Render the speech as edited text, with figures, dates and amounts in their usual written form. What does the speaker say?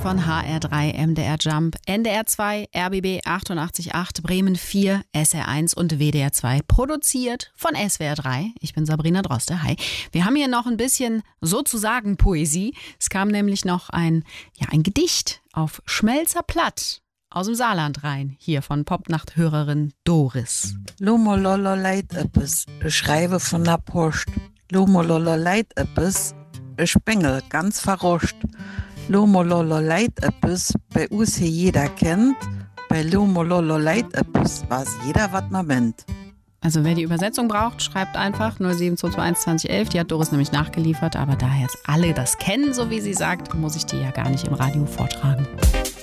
von HR3, MDR Jump, NDR 2, RBB 88.8, Bremen 4, SR1 und WDR 2. Produziert von SWR 3. Ich bin Sabrina Droste. Hi. Wir haben hier noch ein bisschen sozusagen Poesie. Es kam nämlich noch ein Gedicht auf Schmelzer Platt aus dem Saarland rein. Hier von Popnacht-Hörerin Doris. Lomololo leid öppes, ich schreibe von der Post. Lomololo leid öppes, ich bengel ganz verroscht. Lomololo leid öppes, bei uns hier jeder kennt. Bei Lomololo leid öppes, weiß jeder, was man meint. Also wer die Übersetzung braucht, schreibt einfach 07221 2011. Die hat Doris nämlich nachgeliefert. Aber da jetzt alle das kennen, so wie sie sagt, muss ich die ja gar nicht im Radio vortragen.